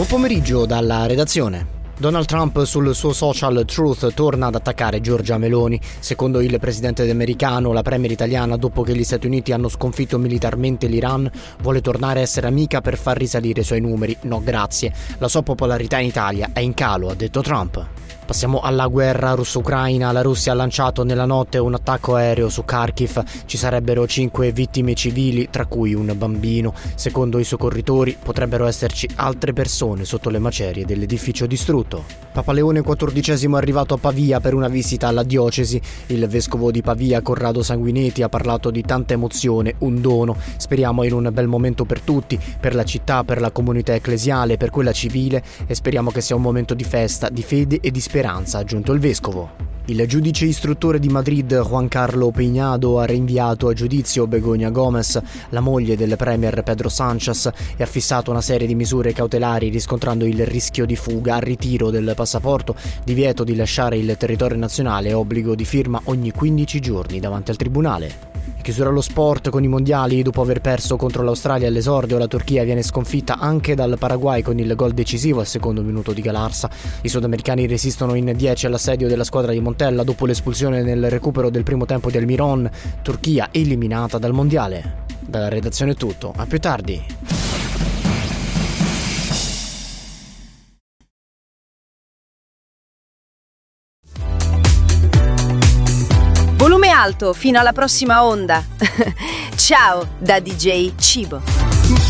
Buon pomeriggio dalla redazione. Donald Trump sul suo social Truth torna ad attaccare Giorgia Meloni. Secondo il presidente americano, la premier italiana, dopo che gli Stati Uniti hanno sconfitto militarmente l'Iran, vuole tornare a essere amica per far risalire i suoi numeri. No grazie, la sua popolarità in Italia è in calo, ha detto Trump. Passiamo alla guerra russo-ucraina. La Russia ha lanciato nella notte un attacco aereo su Kharkiv. Ci sarebbero 5 vittime civili, tra cui un bambino. Secondo i soccorritori potrebbero esserci altre persone sotto le macerie dell'edificio distrutto. Papa Leone XIV è arrivato a Pavia per una visita alla diocesi. Il vescovo di Pavia, Corrado Sanguinetti, ha parlato di tanta emozione, un dono. Speriamo in un bel momento per tutti, per la città, per la comunità ecclesiale, per quella civile, e speriamo che sia un momento di festa, di fede e di speranza, ha aggiunto il vescovo. Il giudice istruttore di Madrid, Juan Carlo Peñado, ha rinviato a giudizio Begoña Gómez, la moglie del premier Pedro Sánchez, e ha fissato una serie di misure cautelari riscontrando il rischio di fuga, ritiro del passaporto, divieto di lasciare il territorio nazionale e obbligo di firma ogni 15 giorni davanti al tribunale. Chiusura allo sport con i mondiali. Dopo aver perso contro l'Australia all'esordio, la Turchia viene sconfitta anche dal Paraguay con il gol decisivo al secondo minuto di Galarza. I sudamericani resistono in 10 all'assedio della squadra di Montella dopo l'espulsione nel recupero del primo tempo di Almiron. Turchia eliminata dal mondiale. Dalla redazione è tutto, a più tardi. Volume alto fino alla prossima onda. Ciao da DJ Cibo.